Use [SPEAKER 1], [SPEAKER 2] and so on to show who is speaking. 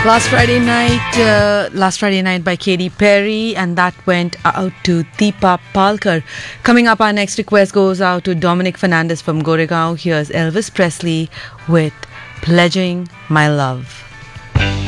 [SPEAKER 1] Last Friday night by Katy Perry, and that went out to Deepa Palkar. Coming up, our next request goes out to Dominic Fernandez from Goregaon. Here's Elvis Presley with Pledging My Love.